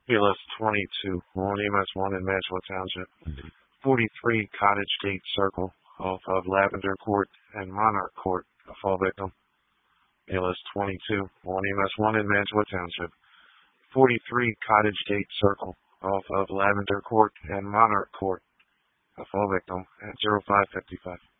BLS 22, on EMS 1 in Mantua Township. 43 Cottage Gate Circle off of Lavender Court and Monarch Court, a fall victim. BLS 22, on EMS 1 in Mantua Township. 43 Cottage Gate Circle off of Lavender Court and Monarch Court, a fall victim at 0555.